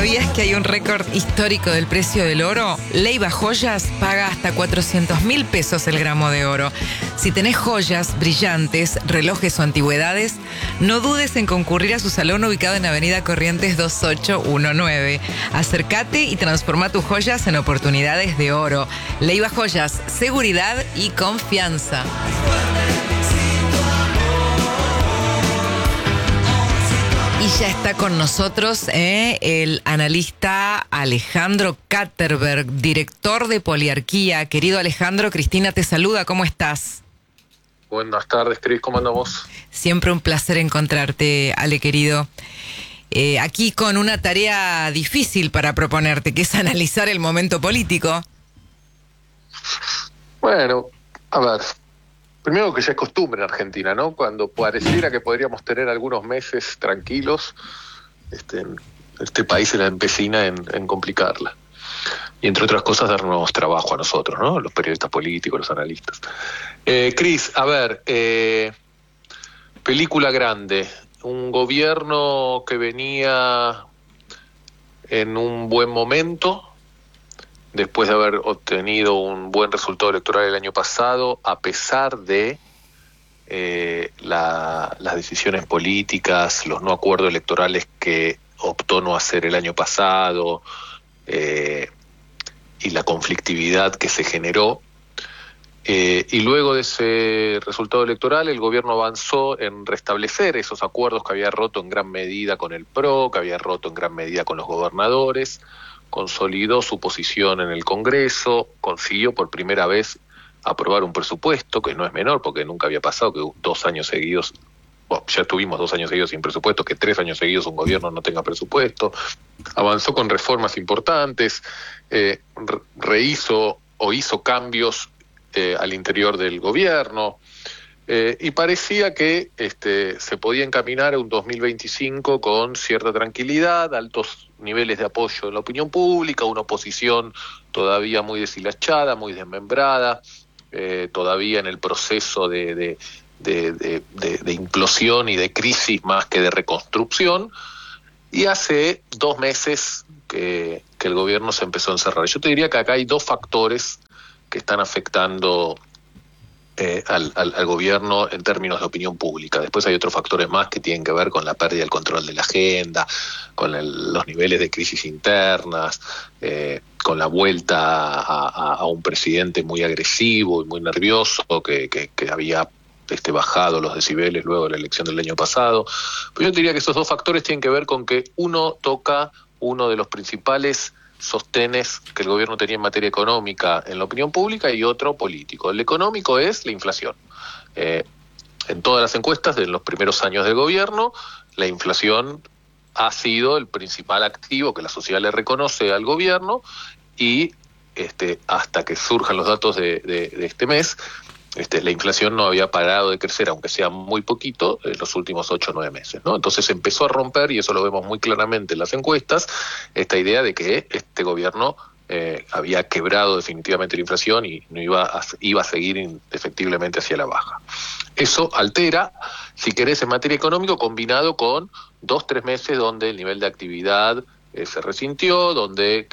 ¿Sabías que hay un récord histórico del precio del oro? Leiva Joyas paga hasta 400.000 pesos el gramo de oro. Si tenés joyas, brillantes, relojes o antigüedades, no dudes en concurrir a su salón ubicado en Avenida Corrientes 2819. Acércate y transforma tus joyas en oportunidades de oro. Leiva Joyas, seguridad y confianza. Y ya está con nosotros el analista Alejandro Katterberg, director de Poliarquía. Querido Alejandro, Cristina te saluda, ¿cómo estás? Buenas tardes, Cris, ¿cómo andamos? Siempre un placer encontrarte, Ale, querido. Aquí con una tarea difícil para proponerte, que es analizar el momento político. Bueno, a ver, primero que ya es costumbre en Argentina, ¿no? Cuando pareciera que podríamos tener algunos meses tranquilos, este país se la empecina en complicarla. Y entre otras cosas darnos trabajo a nosotros, ¿no? Los periodistas políticos, los analistas. Cris, a ver, película grande. Un gobierno que venía en un buen momento, después de haber obtenido un buen resultado electoral el año pasado, a pesar de las decisiones políticas, los no acuerdos electorales que optó no hacer el año pasado, y la conflictividad que se generó. Y luego de ese resultado electoral, el gobierno avanzó en restablecer esos acuerdos que había roto en gran medida con el PRO, que había roto en gran medida con los gobernadores, consolidó su posición en el Congreso, consiguió por primera vez aprobar un presupuesto, que no es menor, porque nunca había pasado que 2 años seguidos, bueno, ya tuvimos 2 años seguidos sin presupuesto, que 3 años seguidos un gobierno no tenga presupuesto. Avanzó con reformas importantes, rehizo o hizo cambios al interior del gobierno, y parecía que se podía encaminar a un 2025 con cierta tranquilidad, altos niveles de apoyo en la opinión pública, una oposición todavía muy deshilachada, muy desmembrada, todavía en el proceso de implosión y de crisis más que de reconstrucción. Y hace 2 meses que el gobierno se empezó a encerrar. Yo te diría que acá hay 2 factores que están afectando al gobierno en términos de opinión pública. Después hay otros factores más que tienen que ver con la pérdida del control de la agenda, con los niveles de crisis internas, con la vuelta a un presidente muy agresivo y muy nervioso que había bajado los decibeles luego de la elección del año pasado. Pero yo diría que esos 2 factores tienen que ver con que uno toca uno de los principales sostenes que el gobierno tenía en materia económica en la opinión pública y otro político. El económico es la inflación. En todas las encuestas de los primeros años del gobierno, la inflación ha sido el principal activo que la sociedad le reconoce al gobierno, y hasta que surjan los datos de este mes, la inflación no había parado de crecer, aunque sea muy poquito, en los últimos 8 o 9 meses, ¿no? Entonces empezó a romper, y eso lo vemos muy claramente en las encuestas, esta idea de que este gobierno había quebrado definitivamente la inflación y no iba a seguir indefectiblemente hacia la baja. Eso altera, si querés, en materia económica, combinado con 2 o 3 meses donde el nivel de actividad se resintió, donde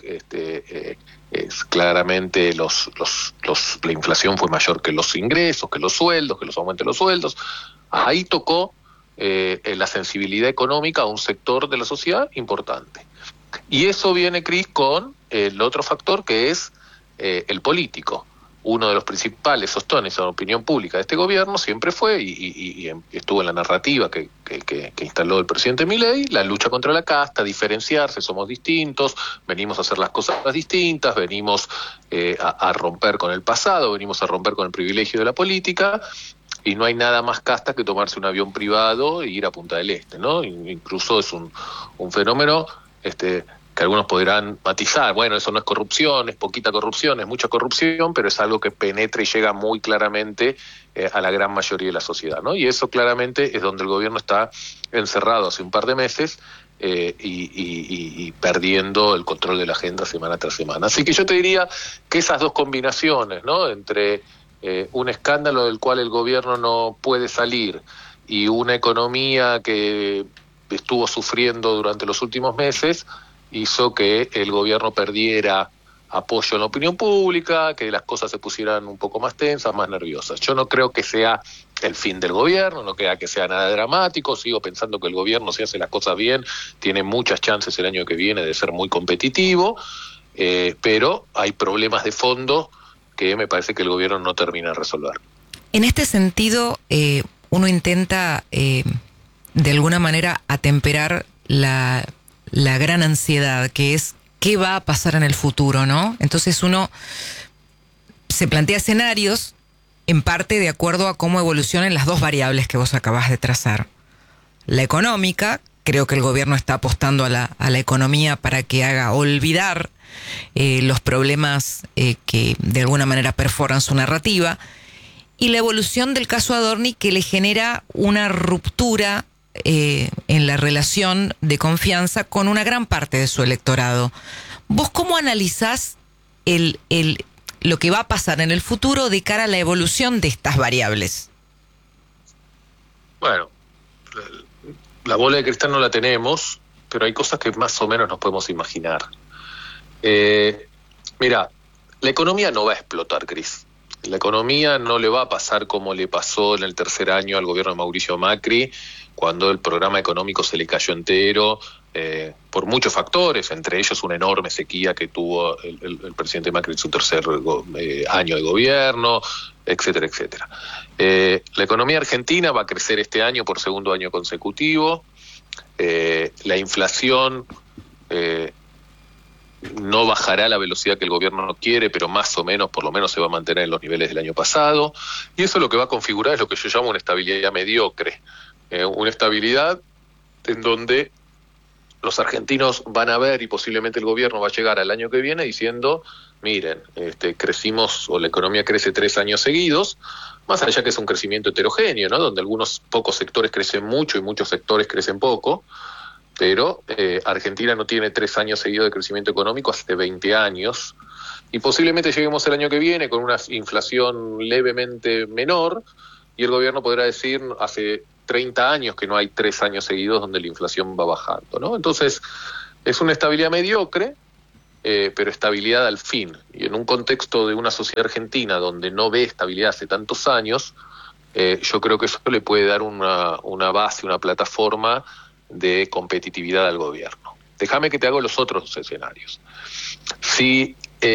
claramente la inflación fue mayor que los ingresos, que los sueldos, que los aumentos de los sueldos. Ahí tocó la sensibilidad económica a un sector de la sociedad importante. Y eso viene, Cris, con el otro factor que es el político. Uno de los principales sostenes de la opinión pública de este gobierno siempre fue, y estuvo en la narrativa que instaló el presidente Milei, la lucha contra la casta, diferenciarse, somos distintos, venimos a hacer las cosas distintas, venimos a romper con el pasado, venimos a romper con el privilegio de la política, y no hay nada más casta que tomarse un avión privado e ir a Punta del Este, ¿no? Incluso es un fenómeno que algunos podrán matizar, bueno, eso no es corrupción, es poquita corrupción, es mucha corrupción, pero es algo que penetra y llega muy claramente a la gran mayoría de la sociedad, ¿no? Y eso claramente es donde el gobierno está encerrado hace un par de meses, y perdiendo el control de la agenda semana tras semana. Así que yo te diría que esas 2 combinaciones, ¿no?, entre un escándalo del cual el gobierno no puede salir y una economía que estuvo sufriendo durante los últimos meses, hizo que el gobierno perdiera apoyo en la opinión pública, que las cosas se pusieran un poco más tensas, más nerviosas. Yo no creo que sea el fin del gobierno, no creo que sea nada dramático, sigo pensando que el gobierno, si hace las cosas bien, tiene muchas chances el año que viene de ser muy competitivo, pero hay problemas de fondo que me parece que el gobierno no termina de resolver. En este sentido, uno intenta, de alguna manera, atemperar la gran ansiedad, que es qué va a pasar en el futuro, ¿no? Entonces uno se plantea escenarios, en parte de acuerdo a cómo evolucionan las dos variables que vos acabás de trazar. La económica, creo que el gobierno está apostando a la economía para que haga olvidar los problemas que de alguna manera perforan su narrativa, y la evolución del caso Adorni, que le genera una ruptura en la relación de confianza con una gran parte de su electorado. ¿Vos cómo analizás lo que va a pasar en el futuro de cara a la evolución de estas variables? Bueno, la bola de cristal no la tenemos, pero hay cosas que más o menos nos podemos imaginar. Mira, la economía no va a explotar, Cris. La economía no le va a pasar como le pasó en el tercer año al gobierno de Mauricio Macri, cuando el programa económico se le cayó entero, por muchos factores, entre ellos una enorme sequía que tuvo el presidente Macri en su tercer año de gobierno, etcétera, etcétera. La economía argentina va a crecer este año por segundo año consecutivo. La inflación no bajará a la velocidad que el gobierno no quiere, pero más o menos, por lo menos se va a mantener en los niveles del año pasado, y eso lo que va a configurar es lo que yo llamo una estabilidad mediocre, una estabilidad en donde los argentinos van a ver, y posiblemente el gobierno va a llegar al año que viene diciendo, miren, crecimos, o la economía crece 3 años seguidos, más allá que es un crecimiento heterogéneo, ¿no? Donde algunos pocos sectores crecen mucho y muchos sectores crecen poco, pero Argentina no tiene 3 años seguidos de crecimiento económico hace 20 años, y posiblemente lleguemos el año que viene con una inflación levemente menor, y el gobierno podrá decir, hace 30 años que no hay 3 años seguidos donde la inflación va bajando, ¿no? Entonces, es una estabilidad mediocre, pero estabilidad al fin, y en un contexto de una sociedad argentina donde no ve estabilidad hace tantos años, yo creo que eso le puede dar una base, una plataforma de competitividad al gobierno. Déjame que te hago los otros escenarios. Si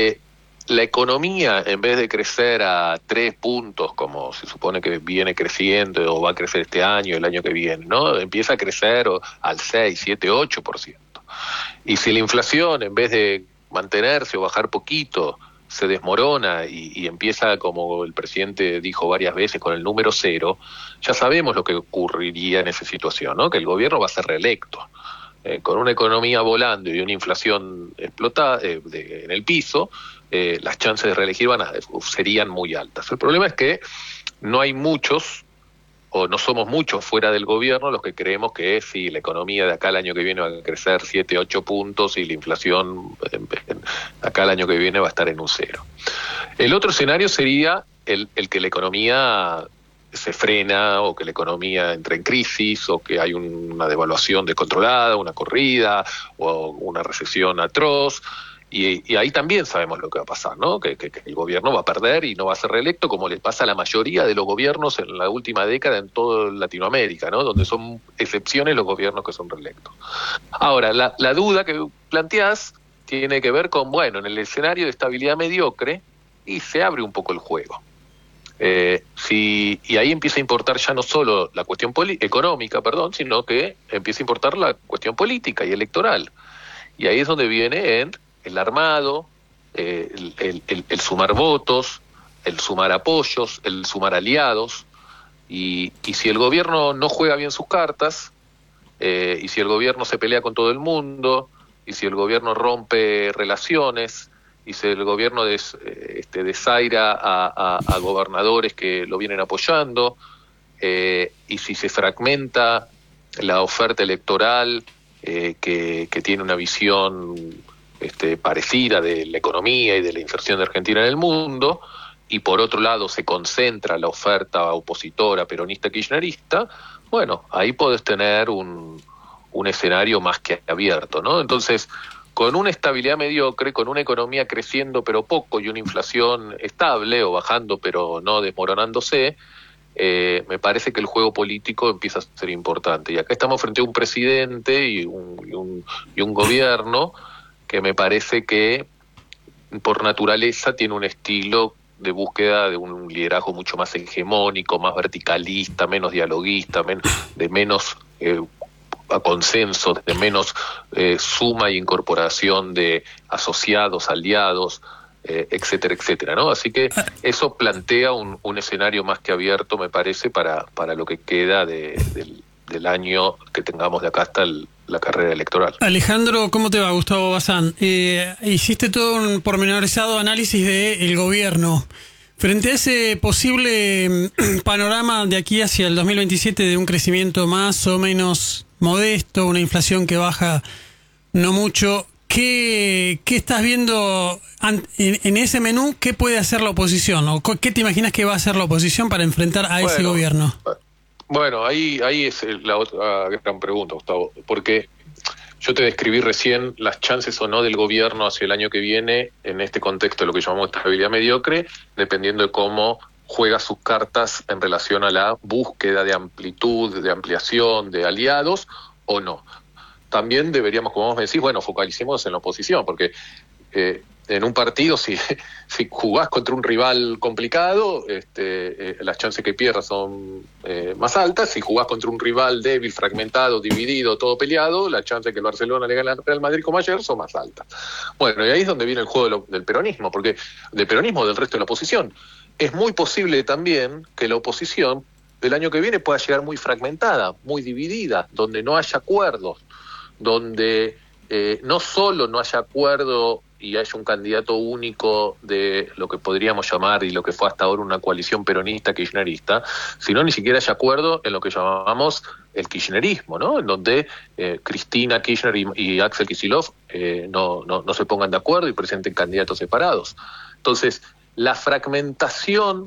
la economía, en vez de crecer a 3 puntos, como se supone que viene creciendo o va a crecer este año, el año que viene, ¿no? Empieza a crecer al 6, 7, 8%. Y si la inflación, en vez de mantenerse o bajar poquito, se desmorona y empieza, como el presidente dijo varias veces, con el número 0, ya sabemos lo que ocurriría en esa situación, ¿no? Que el gobierno va a ser reelecto. Con una economía volando y una inflación explotada en el piso, las chances de reelegir serían muy altas. El problema es que no hay muchos, o no somos muchos fuera del gobierno los que creemos que si la economía de acá al año que viene va a crecer 7, 8 puntos y la inflación acá al año que viene va a estar en un 0. El otro escenario sería el que la economía se frena, o que la economía entra en crisis, o que hay una devaluación descontrolada, una corrida, o una recesión atroz, y ahí también sabemos lo que va a pasar, ¿no? Que el gobierno va a perder y no va a ser reelecto, como les pasa a la mayoría de los gobiernos en la última década en toda Latinoamérica, ¿no? Donde son excepciones los gobiernos que son reelectos. Ahora, la duda que planteás tiene que ver con, bueno, en el escenario de estabilidad mediocre, y se abre un poco el juego. Y ahí empieza a importar ya no solo la cuestión económica, sino que empieza a importar la cuestión política y electoral. Y ahí es donde viene el armado, el sumar votos, el sumar apoyos, el sumar aliados. Y si el gobierno no juega bien sus cartas, y si el gobierno se pelea con todo el mundo, y si el gobierno rompe relaciones, y si el gobierno desaira a gobernadores que lo vienen apoyando, y si se fragmenta la oferta electoral que tiene una visión parecida de la economía y de la inserción de Argentina en el mundo, y por otro lado se concentra la oferta opositora peronista kirchnerista, bueno, ahí podés tener un escenario más que abierto, ¿no? Entonces, con una estabilidad mediocre, con una economía creciendo pero poco y una inflación estable o bajando pero no desmoronándose, me parece que el juego político empieza a ser importante. Y acá estamos frente a un presidente y un gobierno que me parece que por naturaleza tiene un estilo de búsqueda de un liderazgo mucho más hegemónico, más verticalista, menos dialoguista, de menos consenso, de menos suma e incorporación de asociados, aliados, etcétera, etcétera, ¿no? Así que eso plantea un escenario más que abierto, me parece, para lo que queda del año que tengamos de acá hasta la carrera electoral. Alejandro, ¿cómo te va? Gustavo Bazán. Hiciste todo un pormenorizado análisis del gobierno. Frente a ese posible panorama de aquí hacia el 2027 de un crecimiento más o menos modesto, una inflación que baja no mucho, ¿qué estás viendo en ese menú? ¿Qué puede hacer la oposición? ¿O qué te imaginas que va a hacer la oposición para enfrentar a ese gobierno? Bueno, ahí es la otra gran pregunta, Gustavo, porque yo te describí recién las chances o no del gobierno hacia el año que viene en este contexto de lo que llamamos estabilidad mediocre, dependiendo de cómo juega sus cartas en relación a la búsqueda de amplitud, de ampliación, de aliados o no. También deberíamos, como vos me decís, focalicemos en la oposición, porque en un partido, si jugás contra un rival complicado, las chances que pierdas son más altas. Si jugás contra un rival débil, fragmentado, dividido, todo peleado, las chances de que el Barcelona le gane al Real Madrid como ayer son más altas. Bueno, y ahí es donde viene el juego del peronismo, porque del peronismo del resto de la oposición. Es muy posible también que la oposición del año que viene pueda llegar muy fragmentada, muy dividida, donde no haya acuerdos, donde no solo no haya acuerdo y haya un candidato único de lo que podríamos llamar y lo que fue hasta ahora una coalición peronista-kirchnerista, sino ni siquiera haya acuerdo en lo que llamamos el kirchnerismo, ¿no? En donde Cristina Kirchner y Axel Kicillof no se pongan de acuerdo y presenten candidatos separados. Entonces, la fragmentación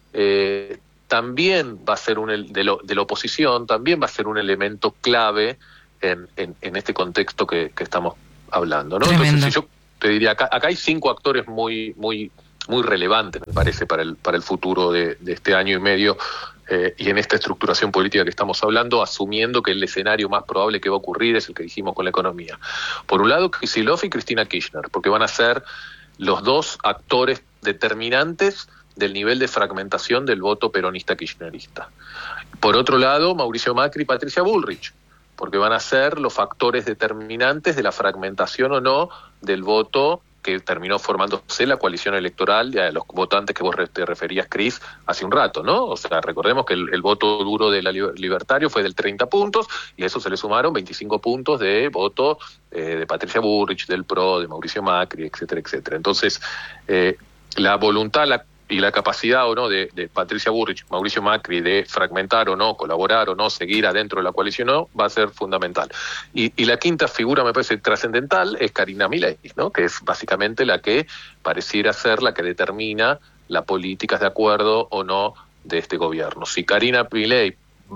también va a ser de la oposición, también va a ser un elemento clave en este contexto que estamos hablando, ¿no? Tremendo. Entonces, si yo te diría, acá hay 5 actores muy relevantes, me parece, para el futuro de este año y medio y en esta estructuración política que estamos hablando, asumiendo que el escenario más probable que va a ocurrir es el que dijimos con la economía. Por un lado, Kicillof y Cristina Kirchner, porque van a ser los dos actores determinantes del nivel de fragmentación del voto peronista-kirchnerista. Por otro lado, Mauricio Macri y Patricia Bullrich, porque van a ser los factores determinantes de la fragmentación o no del voto que terminó formándose la coalición electoral de los votantes que vos te referías, Cris, hace un rato, ¿no? O sea, recordemos que el voto duro de la Libertario fue del 30 puntos y a eso se le sumaron 25 puntos de voto de Patricia Bullrich, del PRO, de Mauricio Macri, etcétera, etcétera. Entonces, la voluntad y la capacidad o no de Patricia Bullrich, Mauricio Macri, de fragmentar o no, colaborar o no, seguir adentro de la coalición o no, va a ser fundamental. Y la quinta figura me parece trascendental es Karina Milei, ¿no? Que es básicamente la que pareciera ser la que determina las políticas de acuerdo o no de este gobierno. Si Karina Milei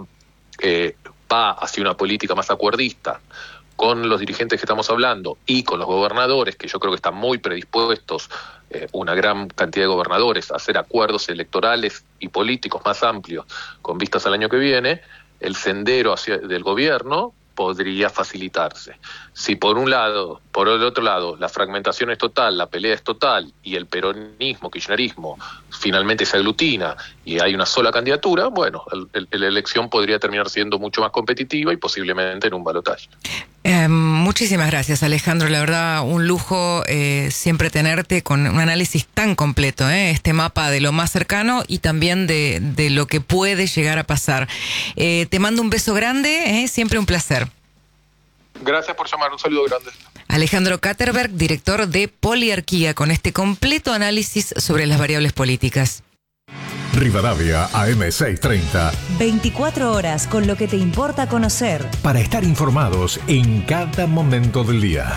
va hacia una política más acuerdista con los dirigentes que estamos hablando y con los gobernadores, que yo creo que están muy predispuestos, una gran cantidad de gobernadores, a hacer acuerdos electorales y políticos más amplios con vistas al año que viene, el sendero del gobierno podría facilitarse. Si por el otro lado, la fragmentación es total, la pelea es total y el peronismo, kirchnerismo, finalmente se aglutina y hay una sola candidatura, bueno, la elección podría terminar siendo mucho más competitiva y posiblemente en un balotaje. Muchísimas gracias, Alejandro. La verdad, un lujo siempre tenerte con un análisis tan completo, este mapa de lo más cercano y también de lo que puede llegar a pasar. Te mando un beso grande, siempre un placer. Gracias por llamar, un saludo grande. Alejandro Katterberg, director de Poliarquía, con este completo análisis sobre las variables políticas. Rivadavia AM630. 24 horas con lo que te importa conocer. Para estar informados en cada momento del día.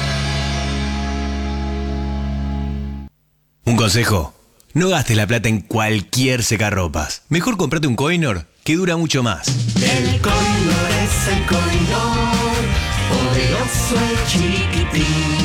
Un consejo: no gastes la plata en cualquier secarropas. Mejor comprate un Coinor que dura mucho más. El Coinor es el Coinor, poderoso y chiquitín.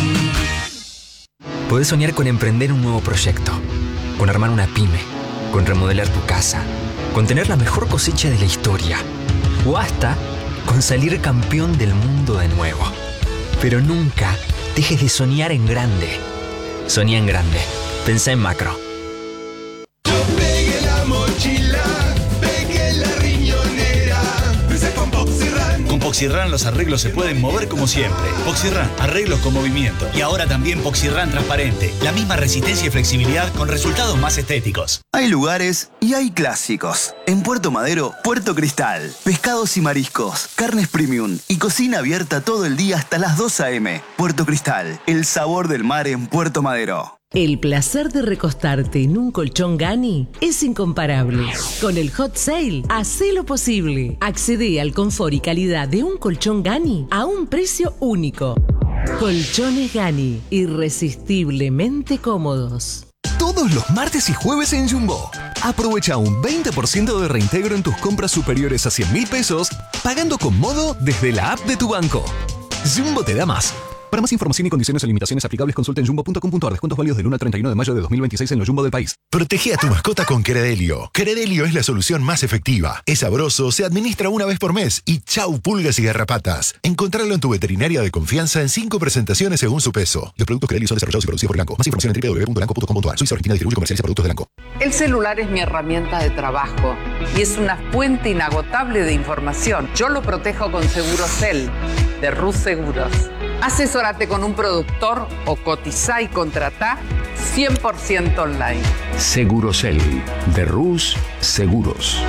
Podés soñar con emprender un nuevo proyecto, con armar una pyme, con remodelar tu casa, con tener la mejor cosecha de la historia, o hasta con salir campeón del mundo de nuevo. Pero nunca dejes de soñar en grande. Soñá en grande. Pensá en macro. Yo pegué la mochila, pegué la riñonera. Pensé con Poxirran. Con Poxirran los arreglos se pueden mover como siempre. Poxirran, arreglos con movimiento. Y ahora también Poxirran transparente. La misma resistencia y flexibilidad con resultados más estéticos. Hay lugares y hay clásicos. En Puerto Madero, Puerto Cristal. Pescados y mariscos, carnes premium y cocina abierta todo el día hasta las 2 a.m. Puerto Cristal, el sabor del mar en Puerto Madero. El placer de recostarte en un colchón Gani es incomparable. Con el Hot Sale, hacé lo posible. Accede al confort y calidad de un colchón Gani a un precio único. Colchones Gani, irresistiblemente cómodos. Todos los martes y jueves en Jumbo. Aprovecha un 20% de reintegro en tus compras superiores a 100.000 pesos, pagando con Modo desde la app de tu banco. Jumbo te da más. Para más información y condiciones o limitaciones aplicables, consulta en jumbo.com.ar. Descuentos válidos del 1 al 31 de mayo de 2026 en los Jumbo del país. Protege a tu mascota con Credelio. Credelio es la solución más efectiva. Es sabroso, se administra una vez por mes y chau pulgas y garrapatas. Encontrarlo en tu veterinaria de confianza en 5 presentaciones según su peso. Los productos Credelio son desarrollados y producidos por Elanco. Más información en www.elanco.com.ar. Suiza Argentina distribuye y comercializa productos de Elanco. El celular es mi herramienta de trabajo y es una fuente inagotable de información. Yo lo protejo con Segurocel de Rus Seguros. Asesórate con un productor o cotizá y contratá 100% online. Segurocel de Rus Seguros.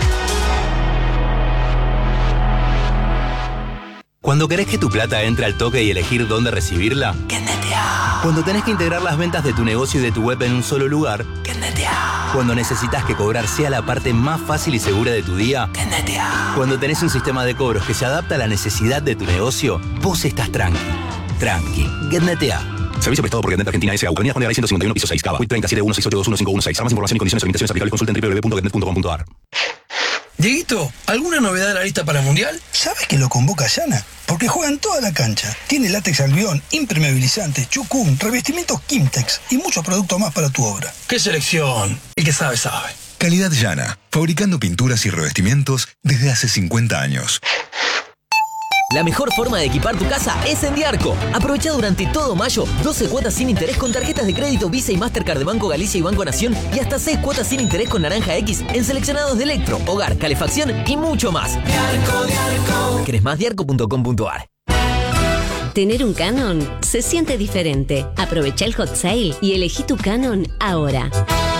Cuando querés que tu plata entre al toque y elegir dónde recibirla, Kennetea. Cuando tenés que integrar las ventas de tu negocio y de tu web en un solo lugar, Kennetea. Cuando necesitas que cobrar sea la parte más fácil y segura de tu día, Kennetea. Cuando tenés un sistema de cobros que se adapta a la necesidad de tu negocio, vos estás tranqui. Getnetea. Servicio prestado por Getnet Argentina S.A. Avenida Juan de Garay 151, piso 6, Cava. 3716818516. Para más información y condiciones o limitaciones aplicables, consulta en www.getnet.com.ar. Dieguito, ¿alguna novedad de la lista para el Mundial? ¿Sabes que lo convoca Yana? Porque juega en toda la cancha. Tiene látex albión, impermeabilizante, chucum, revestimientos Kimtex y muchos productos más para tu obra. ¡Qué selección! El que sabe, sabe. Calidad Yana. Fabricando pinturas y revestimientos desde hace 50 años. La mejor forma de equipar tu casa es en Diarco. Aprovecha durante todo mayo 12 cuotas sin interés con tarjetas de crédito Visa y Mastercard de Banco Galicia y Banco Nación y hasta 6 cuotas sin interés con Naranja X en seleccionados de electro, hogar, calefacción y mucho más. Diarco. ¿Querés más? Diarco.com.ar. Tener un Canon se siente diferente. Aprovecha el Hot Sale y elegí tu Canon ahora.